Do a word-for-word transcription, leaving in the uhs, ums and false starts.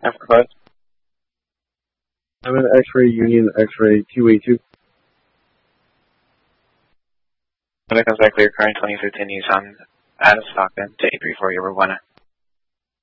After close. I'm an X-ray Union X-ray two eighty-two. When it comes back clear, current twenty fifteen Nissan out of Stockton to eight three four, your Buena.